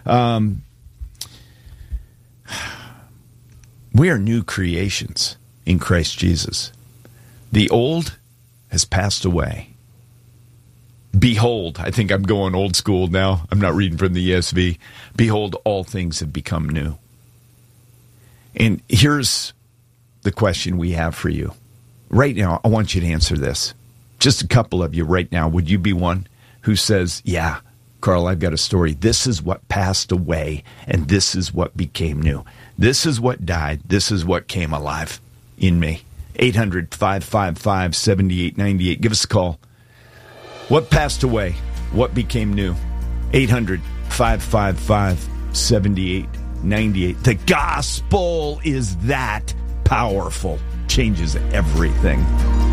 We are new creations in Christ Jesus. The old has passed away. Behold, I think I'm going old school now. I'm not reading from the ESV. Behold, all things have become new. And here's the question we have for you. Right now, I want you to answer this. Just a couple of you right now. Would you be one who says, yeah, Carl, I've got a story. This is what passed away, and this is what became new. This is what died. This is what came alive in me. 800-555-7898. Give us a call. What passed away? What became new? 800-555-7898. The gospel is that powerful. Changes everything.